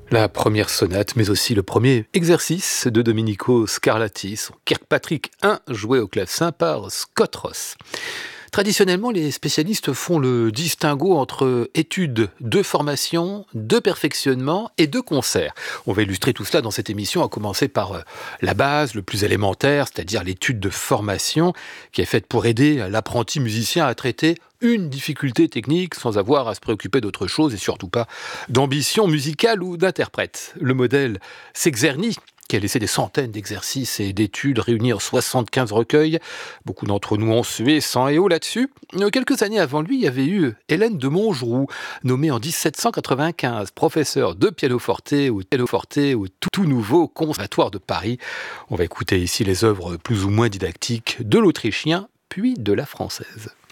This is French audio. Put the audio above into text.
La première sonate, mais aussi le premier exercice de Domenico Scarlatti, son Kirkpatrick 1, joué au clavecin par Scott Ross. Traditionnellement, les spécialistes font le distinguo entre études de formation, de perfectionnement et de concert. On va illustrer tout cela dans cette émission, à commencer par la base, le plus élémentaire, c'est-à-dire l'étude de formation, qui est faite pour aider l'apprenti musicien à traiter une difficulté technique sans avoir à se préoccuper d'autre chose et surtout pas d'ambition musicale ou d'interprète. Le modèle Czerny, qui a laissé des centaines d'exercices et d'études réunis en 75 recueils. Beaucoup d'entre nous ont sué sang et eau là-dessus. Quelques années avant lui, il y avait eu Hélène de Montgeroux, nommée en 1795 professeure de pianoforte au tout nouveau Conservatoire de Paris. On va écouter ici les œuvres plus ou moins didactiques de l'Autrichien puis de la Française.